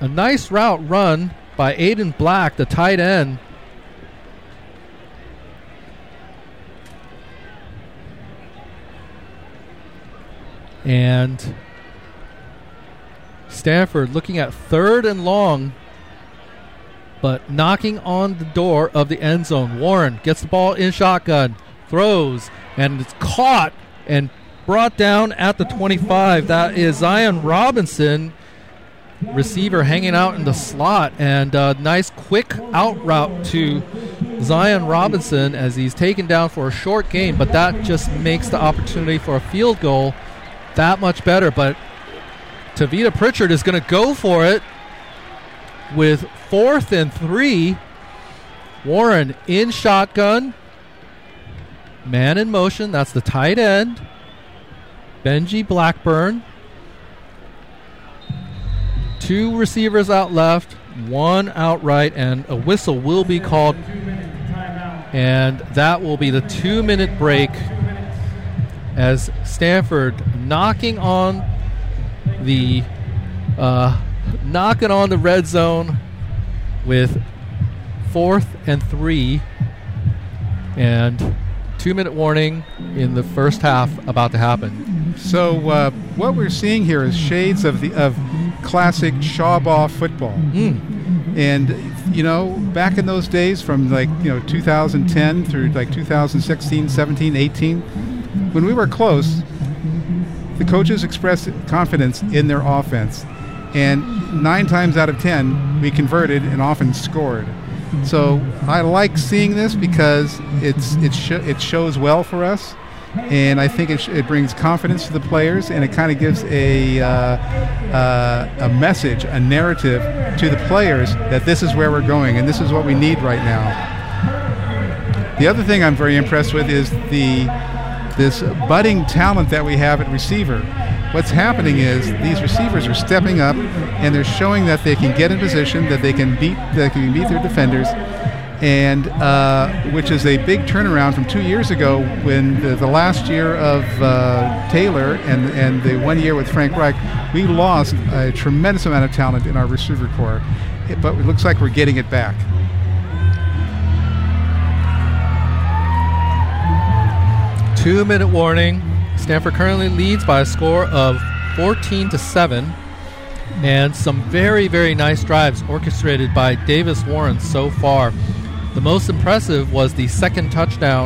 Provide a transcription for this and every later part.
a nice route run by Aiden Black, the tight end. And Stanford looking at 3rd and long, but knocking on the door of the end zone. Warren gets the ball in shotgun, throws, and it's caught and brought down at the 25. That is Zion Robinson, receiver hanging out in the slot, and a nice quick out route to Zion Robinson as he's taken down for a short gain, but that just makes the opportunity for a field goal that much better. But Tavita Pritchard is going to go for it with 4th and 3. Warren in shotgun. Man in motion. That's the tight end, Benji Blackburn. 2 receivers out left, 1 out right, and a whistle will be called. And that will be the 2-minute break as Stanford knocking on the red zone with 4th and 3, and 2-minute warning in the first half about to happen. So what we're seeing here is shades of classic Shawbaugh football. And back in those days from 2010 through 2016, 17, 18, when we were close, the coaches expressed confidence in their offense, and 9 times out of 10 we converted and often scored. So I like seeing this because it shows well for us, and I think it brings confidence to the players, and it kind of gives a message, a narrative to the players that this is where we're going and this is what we need right now. The other thing I'm very impressed with is this budding talent that we have at receiver. What's happening is these receivers are stepping up and they're showing that they can get in position, that they can beat their defenders, and which is a big turnaround from 2 years ago when the last year of Taylor and the 1 year with Frank Reich, we lost a tremendous amount of talent in our receiver corps. But it looks like we're getting it back. Two-minute warning. Stanford currently leads by a score of 14-7, and some very, very nice drives orchestrated by Davis Warren so far. The most impressive was the second touchdown.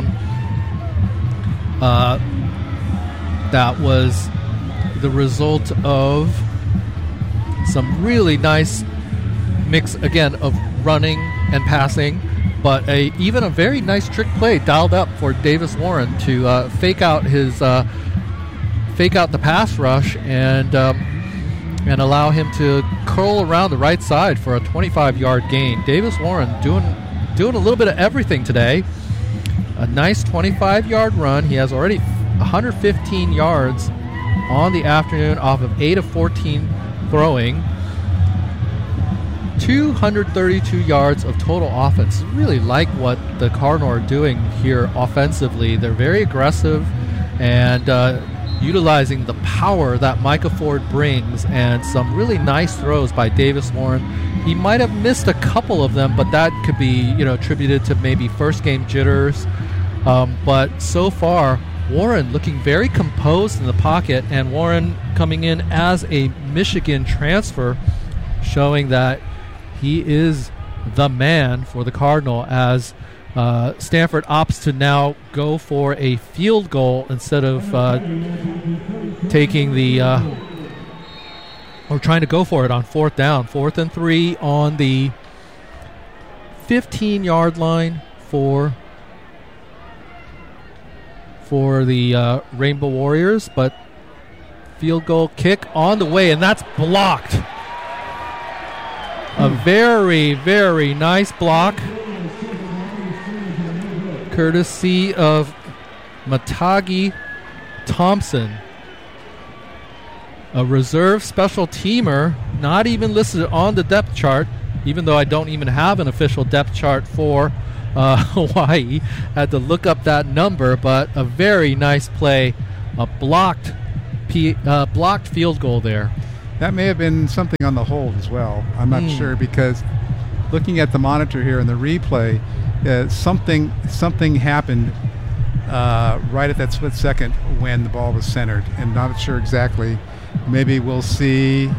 That was the result of some really nice mix, again, of running and passing, but even a very nice trick play dialed up for Davis Warren to fake out the pass rush and allow him to curl around the right side for a 25-yard gain. Davis Warren doing a little bit of everything today. A nice 25-yard run. He has already 115 yards on the afternoon off of 8 of 14 throwing. 232 yards of total offense. Really like what the Cardinal are doing here offensively. They're very aggressive and utilizing the power that Micah Ford brings, and some really nice throws by Davis Warren. He might have missed a couple of them, but that could be attributed to maybe first game jitters. But so far, Warren looking very composed in the pocket, and Warren coming in as a Michigan transfer, showing that he is the man for the Cardinal as Stanford opts to now go for a field goal instead of taking the or trying to go for it on 4th down. 4th and 3 on the 15-yard line for the Rainbow Warriors, but field goal kick on the way, and that's blocked. A very, very nice block, courtesy of Matagi Thompson, a reserve special teamer, not even listed on the depth chart, even though I don't even have an official depth chart for Hawaii. Had to look up that number, but a very nice play, a blocked field goal there. That may have been something on the hold as well. I'm not sure, because looking at the monitor here in the replay, something happened right at that split second when the ball was centered, and not sure exactly. Maybe we'll see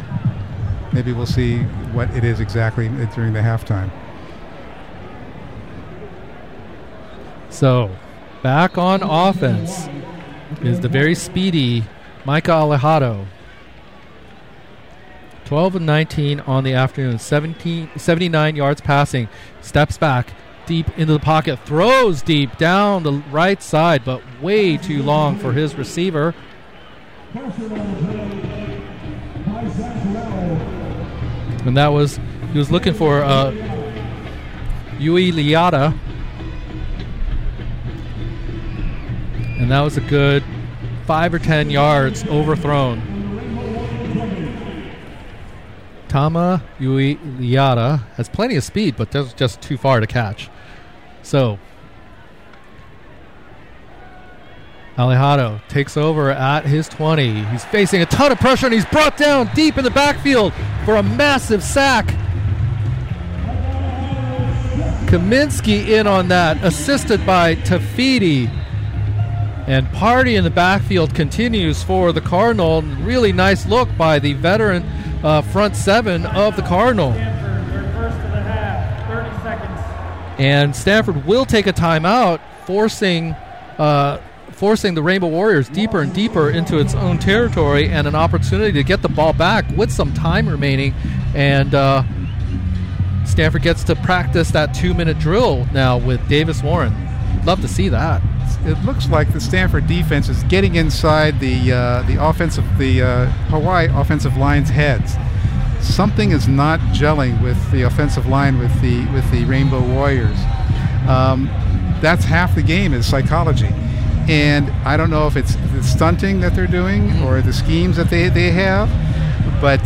what it is exactly during the halftime. So, back on offense is the very speedy Micah Alejado. 12 of 19 on the afternoon, 79 yards passing, steps back deep into the pocket, throws deep down the right side, but way too long for his receiver. And he was looking for Yui Liata. And that was a good 5 or 10 yards overthrown. Tama Yui Liata has plenty of speed, but that's just too far to catch. So, Alejado takes over at his 20. He's facing a ton of pressure, and he's brought down deep in the backfield for a massive sack. Kaminsky in on that, assisted by Tafiti. And party in the backfield continues for the Cardinal. Really nice look by the veteran front seven of the Cardinal. And Stanford will take a timeout, forcing the Rainbow Warriors deeper and deeper into its own territory, and an opportunity to get the ball back with some time remaining. And Stanford gets to practice that 2-minute drill now with Davis Warren. Love to see that. It looks like the Stanford defense is getting inside the Hawaii offensive line's heads. Something is not gelling with the offensive line with the Rainbow Warriors. That's half the game, is psychology. And I don't know if it's the stunting that they're doing or the schemes that they have, but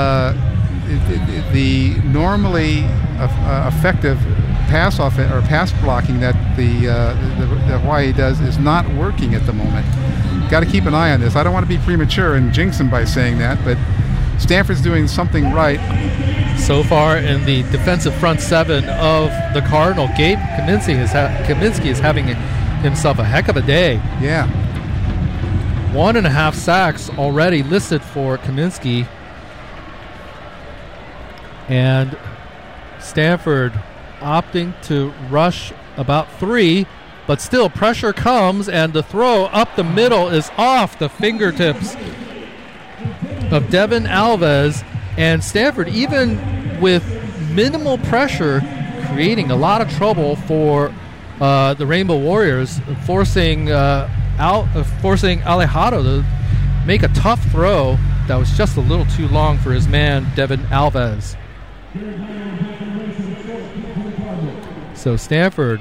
the normally effective pass blocking that the Hawaii does is not working at the moment. Got to keep an eye on this. I don't want to be premature and jinx them by saying that, but Stanford's doing something right. So far in the defensive front seven of the Cardinal, Gabe Kaminsky is having himself a heck of a day. Yeah. 1.5 sacks already listed for Kaminsky. And Stanford opting to rush about 3, but still pressure comes, and the throw up the middle is off the fingertips of Devin Alves. And Stanford, even with minimal pressure, creating a lot of trouble for the Rainbow Warriors, forcing Alejado to make a tough throw that was just a little too long for his man, Devin Alves. So Stanford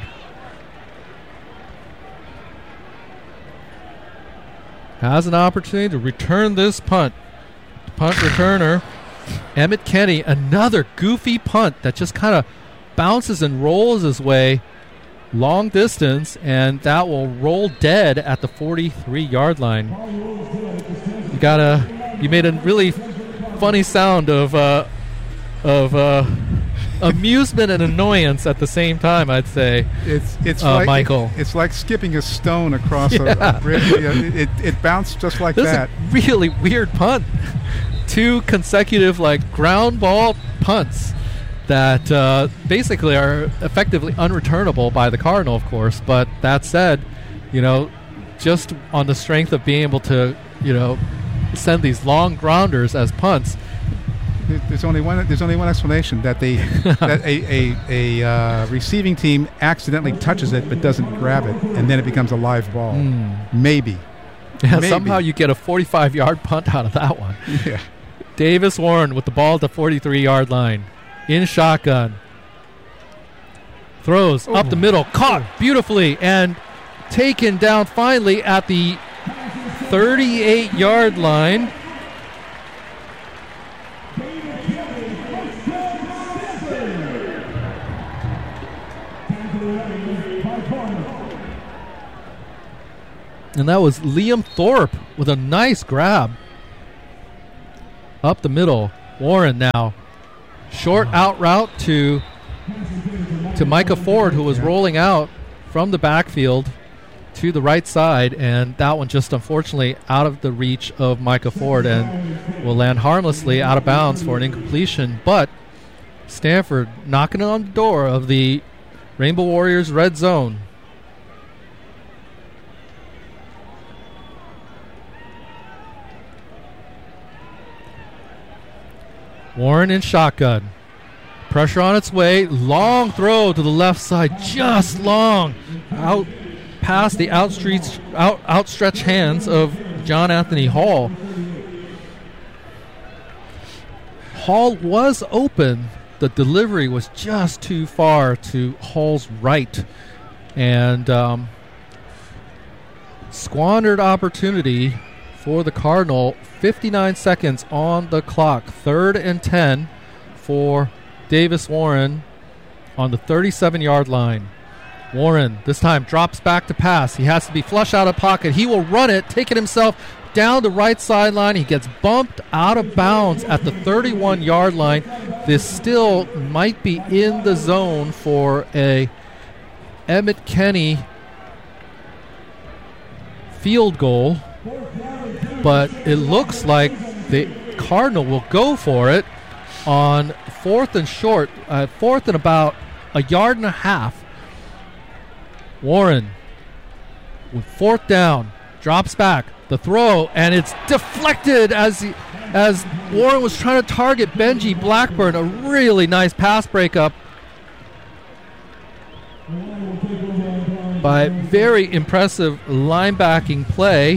has an opportunity to return this punt. Punt returner, Emmett Kenny, another goofy punt that just kind of bounces and rolls his way long distance, and that will roll dead at the 43-yard line. You made a really funny sound of amusement and annoyance at the same time, I'd say. It's like Michael. It's like skipping a stone across a bridge. It bounced just like that. This is a really weird punt. 2 consecutive ground ball punts that basically are effectively unreturnable by the Cardinal, of course. But that said, just on the strength of being able to, send these long grounders as punts. There's only one explanation, that a receiving team accidentally touches it but doesn't grab it, and then it becomes a live ball. Maybe. Yeah, maybe. Somehow you get a 45-yard punt out of that one. Yeah. Davis Warren with the ball at the 43-yard line. In shotgun. Throws up the middle. Caught beautifully and taken down finally at the 38-yard line. And that was Liam Thorpe with a nice grab. up the middle. Warren now. Short out route to Micah Ford, who was rolling out from the backfield to the right side, and that one just unfortunately out of the reach of Micah Ford and will land harmlessly out of bounds for an incompletion. But Stanford knocking on the door of the Rainbow Warriors red zone. Warren in shotgun. Pressure on its way. Long throw to the left side. Just long. Out past the outstretched hands of John Anthony Hall. Hall was open. The delivery was just too far to Hall's right. And squandered opportunity for the Cardinal. 59 seconds on the clock. 3rd and 10 for Davis Warren on the 37-yard line. Warren this time drops back to pass. He has to be flush out of pocket. He will run it, take it himself down the right sideline. He gets bumped out of bounds at the 31-yard line. This still might be in the zone for a Emmett Kenny field goal, but it looks like the Cardinal will go for it on 4th and short, 4th and about a yard and a half. Warren with 4th down, drops back, the throw, and it's deflected as Warren was trying to target Benji Blackburn. A really nice pass breakup by very impressive linebacking play.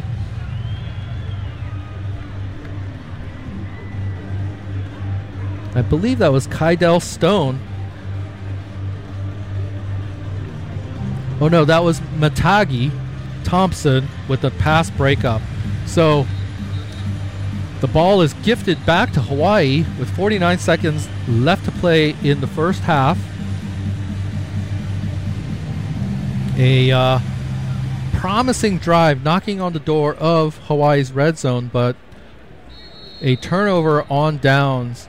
I believe that was Kydell Stone. Oh no, that was Matagi Thompson with the pass breakup. So the ball is gifted back to Hawaii with 49 seconds left to play in the first half. A promising drive knocking on the door of Hawaii's red zone, but a turnover on downs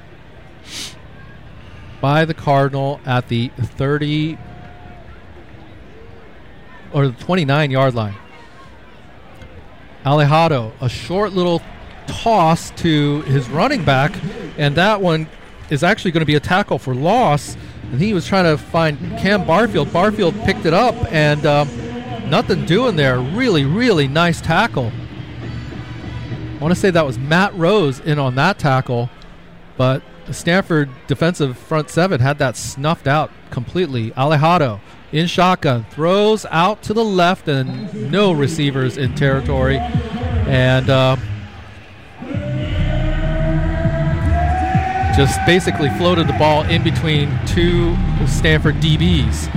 by the Cardinal at the 30 or the 29-yard line. Alejado, a short little toss to his running back, and that one is actually going to be a tackle for loss. And he was trying to find Cam Barfield. Barfield picked it up, and nothing doing there. Really, really nice tackle. I want to say that was Matt Rose in on that tackle, but the Stanford defensive front seven had that snuffed out completely. Alejado in shotgun, throws out to the left, and no receivers in territory. And just basically floated the ball in between two Stanford DBs.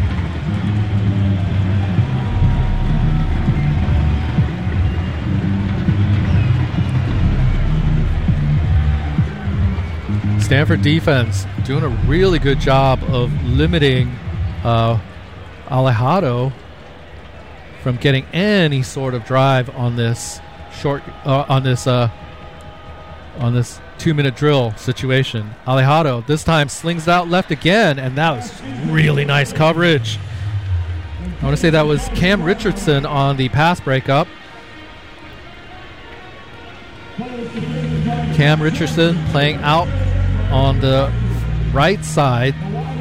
Stanford defense doing a really good job of limiting Alejado from getting any sort of drive on this short on this 2-minute drill situation. Alejado this time slings it out left again, and that was really nice coverage. I want to say that was Cam Richardson on the pass breakup. Cam Richardson playing out on the right side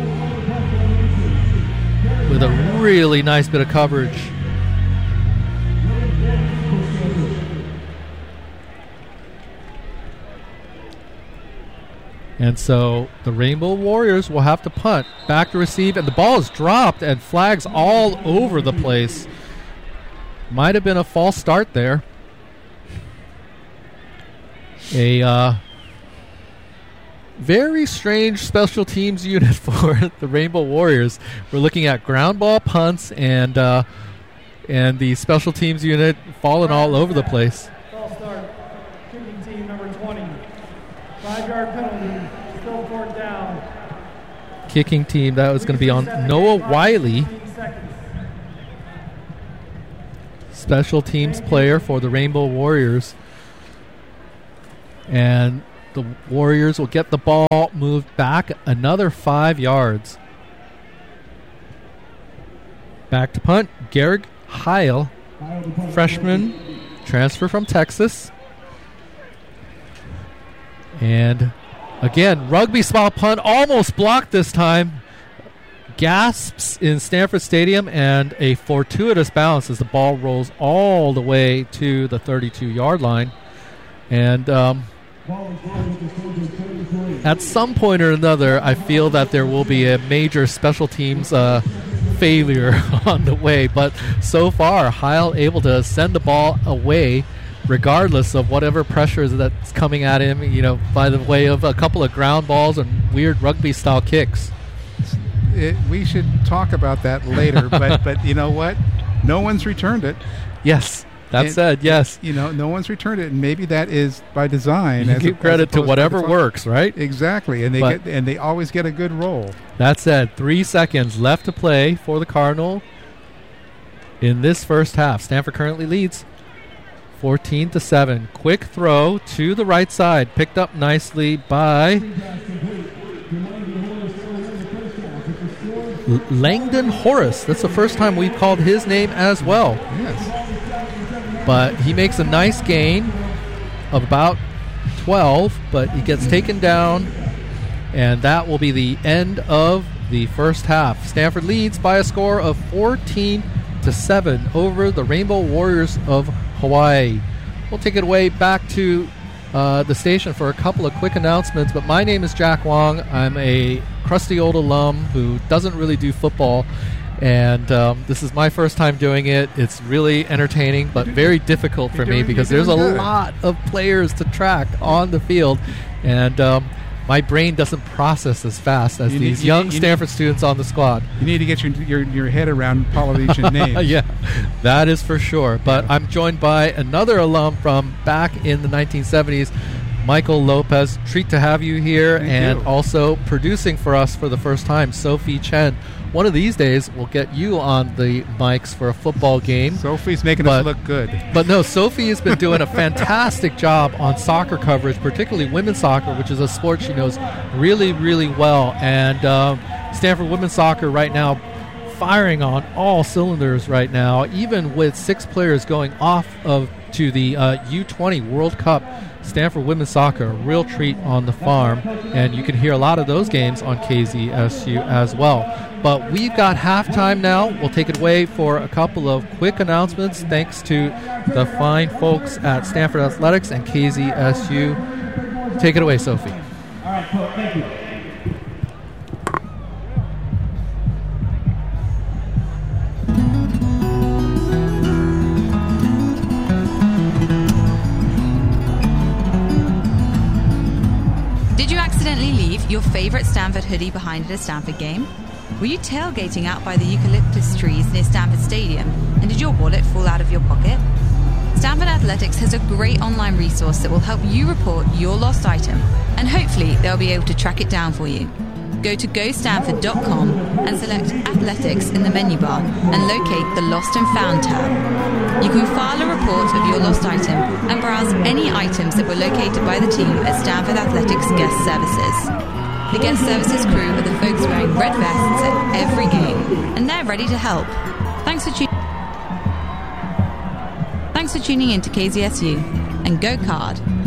with a really nice bit of coverage. And so the Rainbow Warriors will have to punt. Back to receive, and the ball is dropped, and flags all over the place. Might have been a false start there. A very strange special teams unit for the Rainbow Warriors. We're looking at ground ball punts and the special teams unit falling all over the place. False start. Kicking team number 20. 5-yard penalty. Still 4th down. Kicking team, that was going to be on Noah Wiley. Special teams player for the Rainbow Warriors. And the Warriors will get the ball moved back another 5 yards. Back to punt, Garrick Heil, freshman, transfer from Texas. And again, rugby style punt, almost blocked this time. Gasps in Stanford Stadium, and a fortuitous bounce as the ball rolls all the way to the 32-yard line. And at some point or another, I feel that there will be a major special teams failure on the way. But so far, Heil able to send the ball away regardless of whatever pressures that's coming at him, by the way of a couple of ground balls and weird rugby-style kicks. We should talk about that later, but you know what? No one's returned it. Yes, that said, yes. No one's returned it, and maybe that is by design. You give credit to whatever works, right? Exactly, and they always get a good roll. That said, 3 seconds left to play for the Cardinal in this first half. Stanford currently leads 14-7. Quick throw to the right side, picked up nicely by Langdon Horace. That's the first time we've called his name as well. Yes. But he makes a nice gain of about 12, but he gets taken down, and that will be the end of the first half. Stanford leads by a score of 14-7 over the Rainbow Warriors of Hawaii. We'll take it away back to the station for a couple of quick announcements, but my name is Jack Wong. I'm a crusty old alum who doesn't really do football, and this is my first time doing it. It's really entertaining, but very difficult for me because there's a lot of players to track on the field, and my brain doesn't process as fast as these young Stanford students on the squad. You need to get your head around Polynesian names. Yeah, that is for sure. But yeah. I'm joined by another alum from back in the 1970s, Michael Lopez. Treat to have you here. Thank you. Also producing for us for the first time, Sophie Chen. One of these days, we'll get you on the mics for a football game. Sophie's making us look good. But no, Sophie has been doing a fantastic job on soccer coverage, particularly women's soccer, which is a sport she knows really, really well. And Stanford women's soccer right now firing on all cylinders right now, even with 6 players going off to the U20 World Cup. Stanford women's soccer, a real treat on the farm, and you can hear a lot of those games on KZSU as well. But we've got halftime now. We'll take it away for a couple of quick announcements thanks to the fine folks at Stanford Athletics and KZSU. Take it away, Sophie. All right, cool. Thank you. Did you accidentally leave your favorite Stanford hoodie behind at a Stanford game? Were you tailgating out by the eucalyptus trees near Stanford Stadium, and did your wallet fall out of your pocket? Stanford Athletics has a great online resource that will help you report your lost item, and hopefully they'll be able to track it down for you. Go to gostanford.com and select Athletics in the menu bar and locate the Lost and Found tab. You can file a report of your lost item and browse any items that were located by the team at Stanford Athletics Guest Services. The Guest Services crew are the folks wearing red vests at every game, and they're ready to help. Thanks for tuning in to KZSU, and go Card!